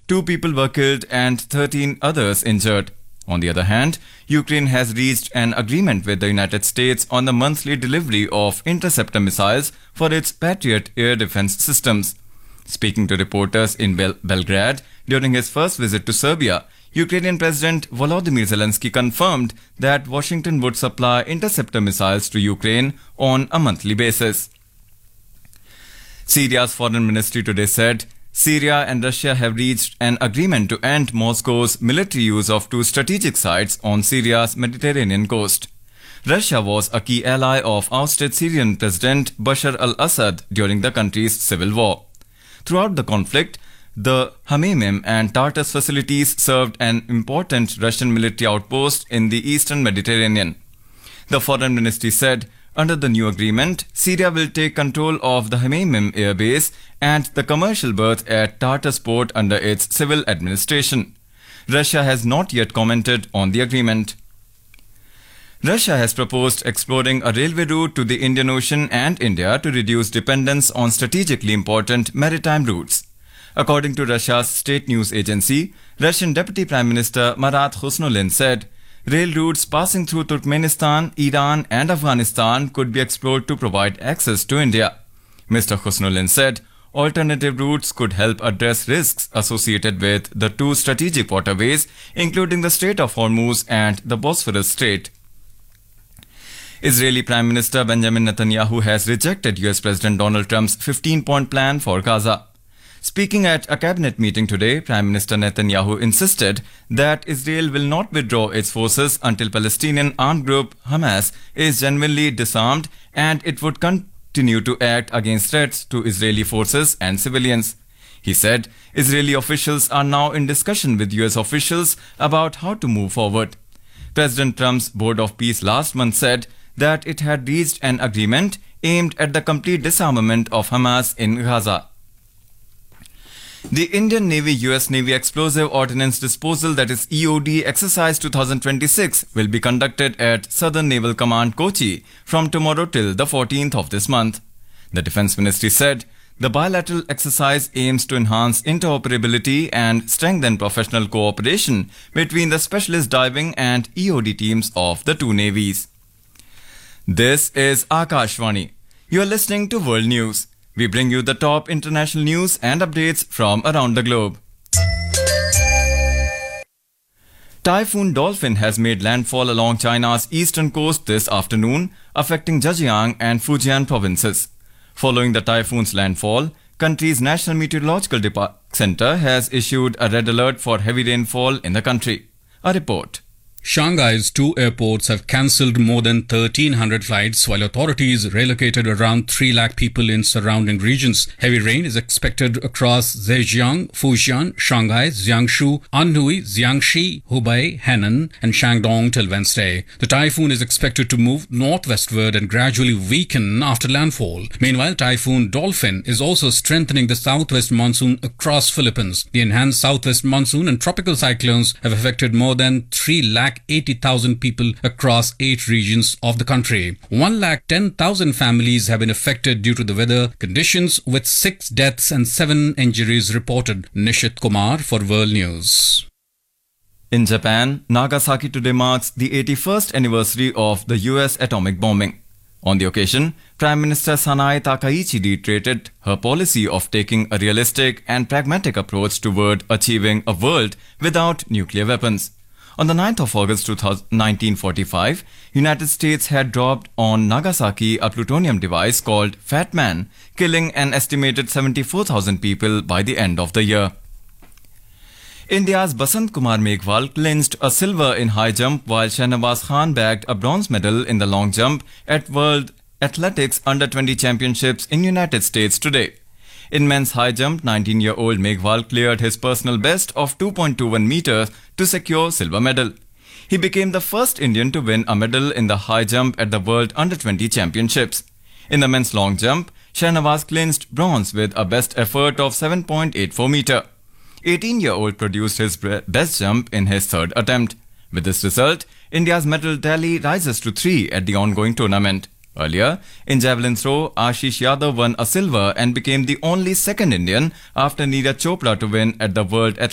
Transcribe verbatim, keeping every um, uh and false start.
Two people were killed and thirteen others injured. On the other hand, Ukraine has reached an agreement with the United States on the monthly delivery of interceptor missiles for its Patriot air defense systems. Speaking to reporters in Bel- Belgrade during his first visit to Serbia, Ukrainian President Volodymyr Zelensky confirmed that Washington would supply interceptor missiles to Ukraine on a monthly basis. Syria's foreign ministry today said Syria and Russia have reached an agreement to end Moscow's military use of two strategic sites on Syria's Mediterranean coast. Russia was a key ally of ousted Syrian President Bashar al-Assad during the country's civil war. Throughout the conflict, the Hamamim and Tartus facilities served an important Russian military outpost in the eastern Mediterranean. The foreign ministry said, under the new agreement, Syria will take control of the Hamamim air base and the commercial berth at Tartus port under its civil administration. Russia has not yet commented on the agreement. Russia has proposed exploring a railway route to the Indian Ocean and India to reduce dependence on strategically important maritime routes. According to Russia's state news agency, Russian Deputy Prime Minister Marat Khusnulin said, rail routes passing through Turkmenistan, Iran and Afghanistan could be explored to provide access to India. Mister Khusnulin said alternative routes could help address risks associated with the two strategic waterways, including the Strait of Hormuz and the Bosphorus Strait. Israeli Prime Minister Benjamin Netanyahu has rejected U S President Donald Trump's fifteen-point plan for Gaza. Speaking at a cabinet meeting today, Prime Minister Netanyahu insisted that Israel will not withdraw its forces until Palestinian armed group Hamas is genuinely disarmed and it would continue to act against threats to Israeli forces and civilians. He said Israeli officials are now in discussion with U S officials about how to move forward. President Trump's Board of Peace last month said that it had reached an agreement aimed at the complete disarmament of Hamas in Gaza. The Indian Navy U S Navy Explosive Ordnance Disposal, that is E O D Exercise twenty twenty-six, will be conducted at Southern Naval Command Kochi from tomorrow till the fourteenth of this month. The Defence Ministry said the bilateral exercise aims to enhance interoperability and strengthen professional cooperation between the specialist diving and E O D teams of the two navies. This is Akashvani. You are listening to World News. We bring you the top international news and updates from around the globe. Typhoon Dolphin has made landfall along China's eastern coast this afternoon, affecting Zhejiang and Fujian provinces. Following the typhoon's landfall, country's National Meteorological Dep- Center has issued a red alert for heavy rainfall in the country. A report. Shanghai's two airports have cancelled more than thirteen hundred flights, while authorities relocated around three lakh people in surrounding regions. Heavy rain is expected across Zhejiang, Fujian, Shanghai, Jiangsu, Anhui, Jiangxi, Hubei, Henan, and Shandong till Wednesday. The typhoon is expected to move northwestward and gradually weaken after landfall. Meanwhile, Typhoon Dolphin is also strengthening the southwest monsoon across Philippines. The enhanced southwest monsoon and tropical cyclones have affected more than three lakh eighty thousand people across eight regions of the country. one lakh ten thousand families have been affected due to the weather conditions, with six deaths and seven injuries reported. Nishit Kumar for World News. In Japan, Nagasaki today marks the eighty-first anniversary of the U S atomic bombing. On the occasion, Prime Minister Sanae Takaichi reiterated her policy of taking a realistic and pragmatic approach toward achieving a world without nuclear weapons. On the ninth of August nineteen forty-five, United States had dropped on Nagasaki a plutonium device called Fat Man, killing an estimated seventy-four thousand people by the end of the year. India's Basant Kumar Meghwal clinched a silver in high jump, while Shahnawaz Khan bagged a bronze medal in the long jump at World Athletics Under twenty Championships in United States today. In men's high jump, nineteen-year-old Meghwal cleared his personal best of two point two one meters to secure silver medal. He became the first Indian to win a medal in the high jump at the World Under twenty Championships. In the men's long jump, Shahnawaz clinched bronze with a best effort of seven point eight four meters. eighteen-year-old produced his best jump in his third attempt. With this result, India's medal tally rises to three at the ongoing tournament. Earlier, in javelin throw, Ashish Yadav won a silver and became the only second Indian after Neeraj Chopra to win at the World Athletics